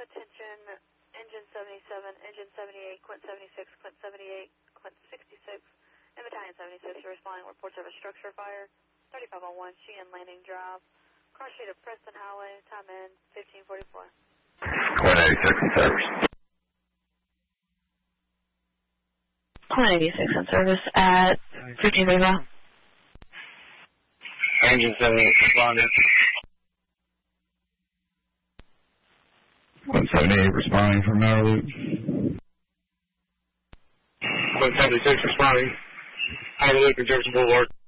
attention, engine 77, engine 78, Quint 76, Quint 78, Quint 66, and Battalion 76 are responding. Reports of a structure fire, 3501 Sheehan Landing Drive, car street of Preston Highway, time in 1544. Quint 86 in service. Quint 86 in service at 1545. Engine 78 responding. Quint 78 responding from Outer Loop. Quint 76 responding. Outer Loop and Jefferson Boulevard.